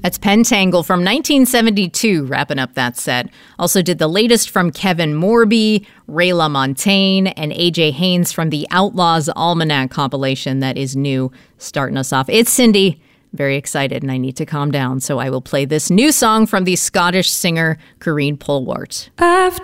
That's Pentangle from 1972, wrapping up that set. Also did the latest from Kevin Morby, Ray LaMontagne, and AJ Haynes from the Outlaws Almanac compilation that is new, starting us off. It's Cindy. Very excited, and I need to calm down, so I will play this new song from the Scottish singer Corinne Polwart. After